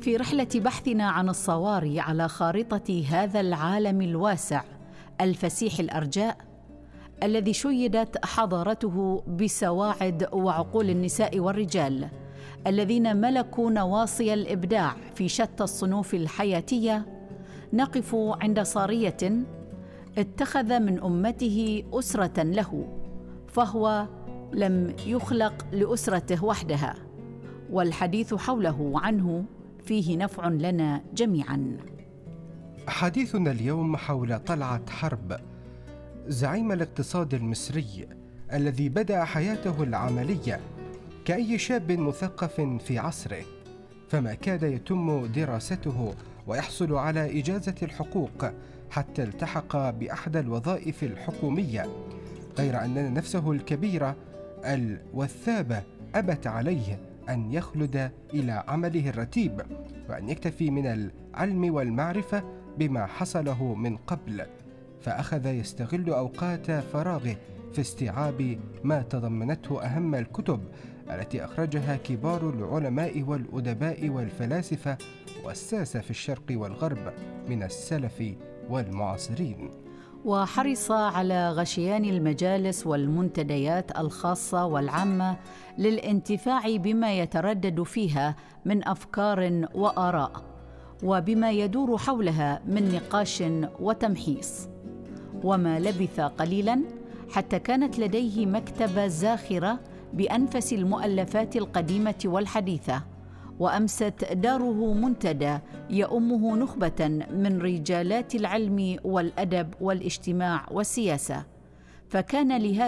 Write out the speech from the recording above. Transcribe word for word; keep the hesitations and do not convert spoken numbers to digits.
في رحلة بحثنا عن الصواري على خارطة هذا العالم الواسع الفسيح الأرجاء الذي شيدت حضارته بسواعد وعقول النساء والرجال الذين ملكوا نواصي الإبداع في شتى الصنوف الحياتية، نقف عند صارية اتخذ من أمته أسرة له، فهو لم يخلق لأسرته وحدها، والحديث حوله عنه فيه نفع لنا جميعا. حديثنا اليوم حول طلعت حرب، زعيم الاقتصاد المصري الذي بدأ حياته العملية كأي شاب مثقف في عصره، فما كاد يتم دراسته ويحصل على إجازة الحقوق حتى التحق بأحد الوظائف الحكومية، غير أن نفسه الكبيرة الوثابة أبت عليه أن يخلد إلى عمله الرتيب وأن يكتفي من العلم والمعرفة بما حصله من قبل، فأخذ يستغل أوقات فراغه في استيعاب ما تضمنته أهم الكتب التي أخرجها كبار العلماء والأدباء والفلاسفة والساسة في الشرق والغرب من السلف والمعاصرين، وحرص على غشيان المجالس والمنتديات الخاصة والعامة للانتفاع بما يتردد فيها من أفكار وآراء وبما يدور حولها من نقاش وتمحيص. وما لبث قليلاً حتى كانت لديه مكتبة زاخرة بأنفس المؤلفات القديمة والحديثة، وأمست داره منتدى يؤمه نخبة من رجالات العلم والأدب والاجتماع والسياسة، فكان لهذا